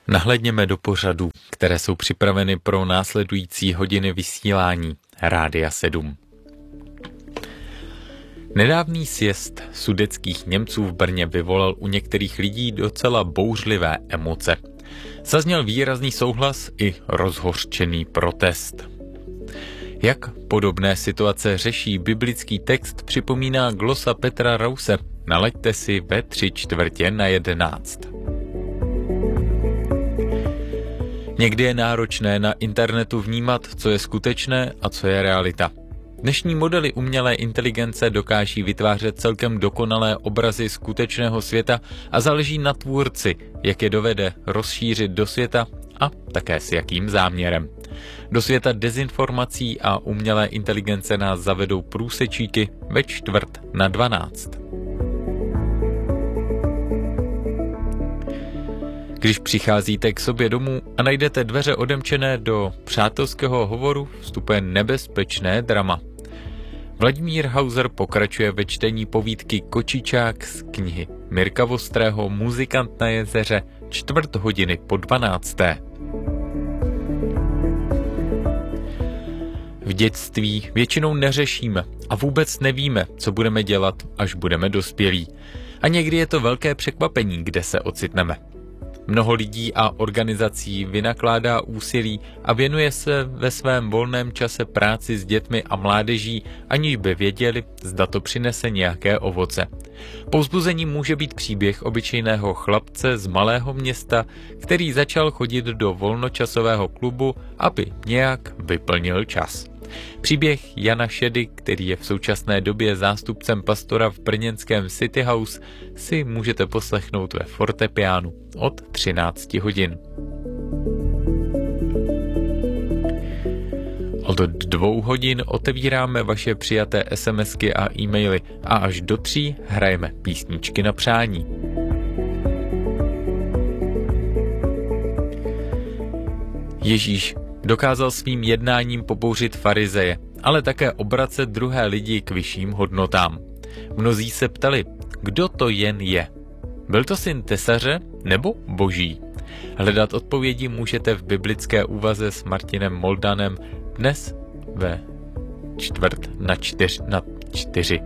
Nahlédněme do pořadů, které jsou připraveny pro následující hodiny vysílání Rádia 7. Nedávný sjezd sudetských Němců v Brně vyvolal u některých lidí docela bouřlivé emoce. Zazněl výrazný souhlas i rozhořčený protest. Jak podobné situace řeší biblický text, připomíná glosa Petra Rause. Nalaďte si ve 11:45. Někdy je náročné na internetu vnímat, co je skutečné a co je realita. Dnešní modely umělé inteligence dokáží vytvářet celkem dokonalé obrazy skutečného světa a záleží na tvůrci, jak je dovede rozšířit do světa a také s jakým záměrem. Do světa dezinformací a umělé inteligence nás zavedou průsečíky ve 11:45. Když přicházíte k sobě domů a najdete dveře odemčené do přátelského hovoru, vstupuje nebezpečné drama. Vladimír Hauser pokračuje ve čtení povídky Kočičák z knihy Mirka Vostrého Muzikant na jezeře 11:45. V dětství většinou neřešíme a vůbec nevíme, co budeme dělat, až budeme dospělí. A někdy je to velké překvapení, kde se ocitneme. Mnoho lidí a organizací vynakládá úsilí a věnuje se ve svém volném čase práci s dětmi a mládeží, aniž by věděli, zda to přinese nějaké ovoce. Povzbuzením může být příběh obyčejného chlapce z malého města, který začal chodit do volnočasového klubu, aby nějak vyplnil čas. Příběh Jana Šedy, který je v současné době zástupcem pastora v brněnském City House, si můžete poslechnout ve fortepiánu od 13 hodin. Od 2 hodin otevíráme vaše přijaté SMSky a e-maily a až do 3 hrajeme písničky na přání. Ježíš dokázal svým jednáním pobouřit farizeje, ale také obracet druhé lidi k vyšším hodnotám. Mnozí se ptali, kdo to jen je. Byl to syn tesaře nebo boží? Hledat odpovědi můžete v biblické úvaze s Martinem Moldanem dnes ve 3:45.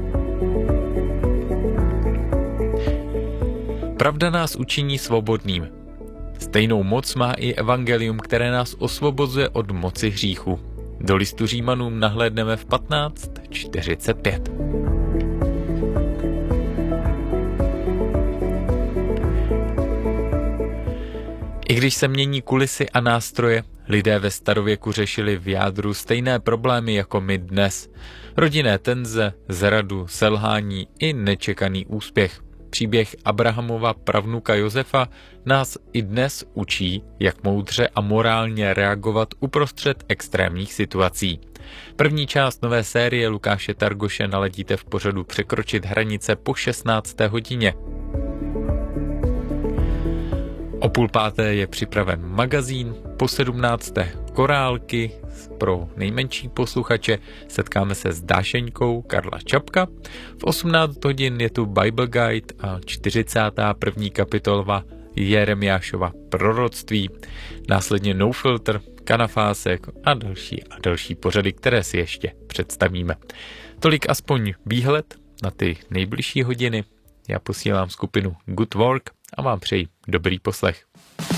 Pravda nás učiní svobodným. Stejnou moc má i evangelium, které nás osvobozuje od moci hříchu. Do listu Římanům nahlédneme v 15:45. I když se mění kulisy a nástroje, lidé ve starověku řešili v jádru stejné problémy jako my dnes. Rodinné tenze, zradu, selhání i nečekaný úspěch. Příběh Abrahamova pravnuka Josefa nás i dnes učí, jak moudře a morálně reagovat uprostřed extrémních situací. První část nové série Lukáše Targoše naladíte v pořadu Překročit hranice po 16. hodině. O 4:30 je připraven magazín, po 17. korálky pro nejmenší posluchače, setkáme se s Dášeňkou Karla Čapka, v 18 hodin je tu Bible Guide a 41. kapitola Jeremiášova proroctví, následně No Filter, Kanafásek a další pořady, které si ještě představíme. Tolik aspoň výhled na ty nejbližší hodiny. Já posílám skupinu Good Work a vám přeji dobrý poslech.